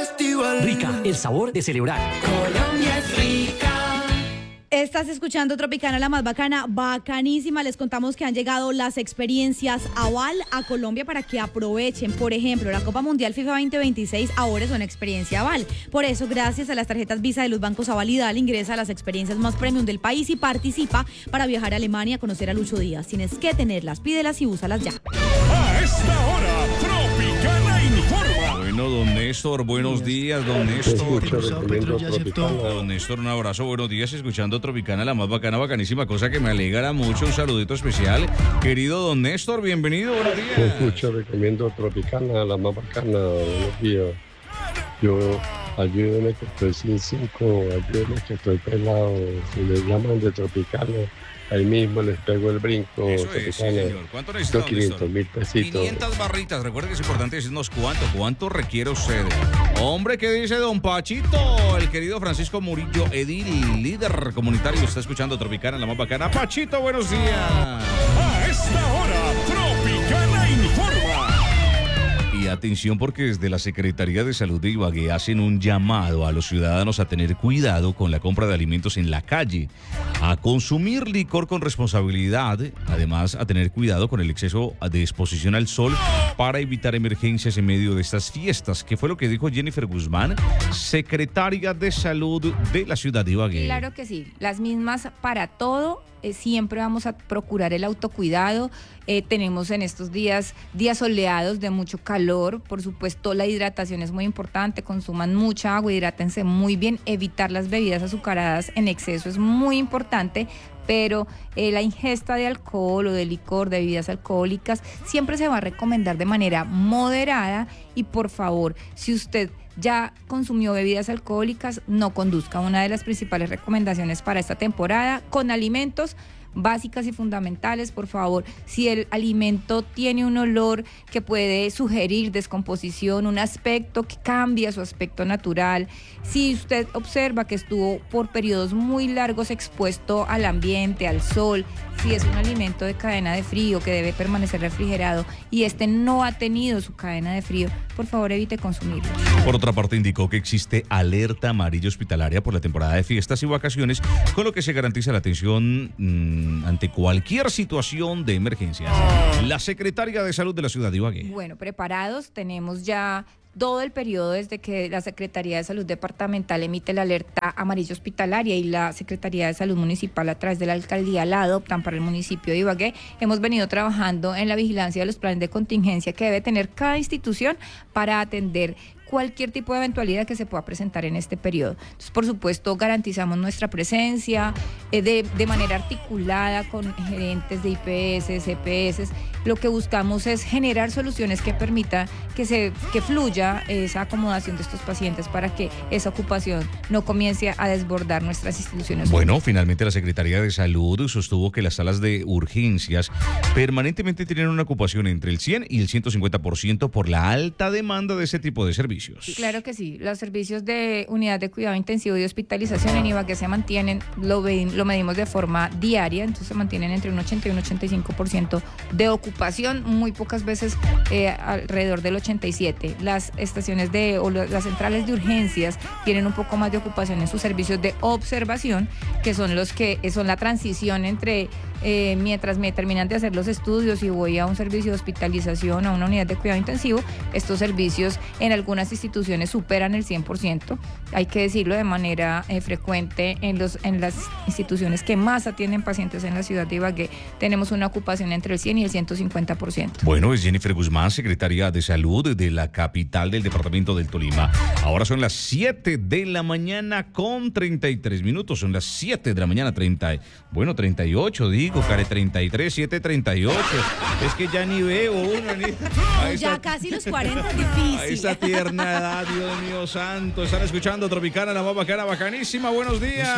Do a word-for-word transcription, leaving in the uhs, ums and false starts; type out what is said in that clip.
festival. Rica, el sabor de celebrar. Colombia es rica. Estás escuchando Tropicana, la más bacana, bacanísima. Les contamos que han llegado las experiencias Aval a Colombia para que aprovechen. Por ejemplo, la Copa Mundial FIFA veinte veintiséis ahora es una experiencia Aval. Por eso, gracias a las tarjetas Visa de los bancos Aval y Dal, ingresa a las experiencias más premium del país y participa para viajar a Alemania a conocer a Lucho Díaz. Tienes que tenerlas, pídelas y úsalas ya. A esta hora, Tropicana informa. Bueno, don Néstor, buenos días, don Néstor. Don Néstor, un abrazo, buenos días, escuchando Tropicana, la más bacana, bacanísima, cosa que me alegra mucho, un saludito especial. Querido don Néstor, bienvenido, buenos días. Escucho, recomiendo Tropicana, la más bacana, buenos días. Yo, ayúdenme que estoy sin cinco, ayúdenme que estoy pelado, si me llaman de Tropicana, ahí mismo les pego el brinco. Eso es, sí, señor. ¿Cuánto necesita, quinientos mil pesitos. quinientas barritas. Recuerde que es importante decirnos cuánto, cuánto requiere usted. Hombre, ¿qué dice don Pachito? El querido Francisco Murillo, edil, líder comunitario, está escuchando Tropicana, la más bacana. Pachito, buenos días. A esta hora, Tropicana informa. Y atención, porque desde la Secretaría de Salud de Ibagué hacen un llamado a los ciudadanos a tener cuidado con la compra de alimentos en la calle, a consumir licor con responsabilidad, además a tener cuidado con el exceso de exposición al sol para evitar emergencias en medio de estas fiestas, que fue lo que dijo Jennifer Guzmán, secretaria de Salud de la ciudad de Ibagué. Claro que sí, las mismas para todo. Eh, siempre vamos a procurar el autocuidado. Eh, tenemos en estos días días soleados de mucho calor. Por supuesto, la hidratación es muy importante. Consuman mucha agua, hidrátense muy bien. Evitar las bebidas azucaradas en exceso es muy importante. Pero eh, la ingesta de alcohol o de licor, de bebidas alcohólicas, siempre se va a recomendar de manera moderada. Y por favor, si usted ya consumió bebidas alcohólicas, no conduzca. Una de las principales recomendaciones para esta temporada, con alimentos básicas y fundamentales, por favor, si el alimento tiene un olor que puede sugerir descomposición, un aspecto que cambia su aspecto natural, si usted observa que estuvo por periodos muy largos expuesto al ambiente, al sol, si es un alimento de cadena de frío que debe permanecer refrigerado y este no ha tenido su cadena de frío, por favor evite consumirlo. Por otra parte, indicó que existe alerta amarilla hospitalaria por la temporada de fiestas y vacaciones, con lo que se garantiza la atención mmm, ante cualquier situación de emergencia. La secretaria de Salud de la ciudad de Ibagué. Bueno, preparados, tenemos ya todo el periodo desde que la Secretaría de Salud Departamental emite la alerta amarilla hospitalaria y la Secretaría de Salud Municipal a través de la Alcaldía la adoptan para el municipio de Ibagué. Hemos venido trabajando en la vigilancia de los planes de contingencia que debe tener cada institución para atender cualquier tipo de eventualidad que se pueda presentar en este periodo. Entonces, por supuesto, garantizamos nuestra presencia eh, de, de manera articulada con gerentes de I P S, C P S. Lo que buscamos es generar soluciones que permitan que, se, que fluya esa acomodación de estos pacientes para que esa ocupación no comience a desbordar nuestras instituciones. Bueno, finalmente la Secretaría de Salud sostuvo que las salas de urgencias permanentemente tienen una ocupación entre el cien y el ciento cincuenta por ciento por la alta demanda de ese tipo de servicios. Claro que sí, los servicios de unidad de cuidado intensivo y hospitalización en Ibagué se mantienen, lo, ven, lo medimos de forma diaria, entonces se mantienen entre un ochenta y un ochenta y cinco por ciento de ocupación, muy pocas veces eh, alrededor del ochenta y siete por ciento. Las estaciones de, o las centrales de urgencias tienen un poco más de ocupación en sus servicios de observación, que son los que son la transición entre eh, mientras me terminan de hacer los estudios y voy a un servicio de hospitalización, a una unidad de cuidado intensivo. Estos servicios en algunas instituciones superan el cien por ciento, hay que decirlo de manera eh, frecuente. En, los, en las instituciones que más atienden pacientes en la ciudad de Ibagué tenemos una ocupación entre el cien y el ciento cincuenta por ciento. Bueno, es Jennifer Guzmán, secretaria de Salud de la capital del departamento del Tolima. Ahora son las siete de la mañana con treinta y tres minutos, son las siete de la mañana, treinta, bueno, treinta y ocho, digo, care, treinta y tres, siete, treinta y ocho. Es que ya ni veo uno, ni... Ya esa, casi los cuarenta, difícil. A esa tierna edad, Dios mío santo. Están escuchando Tropicana, la más bacana, bacanísima. Buenos días.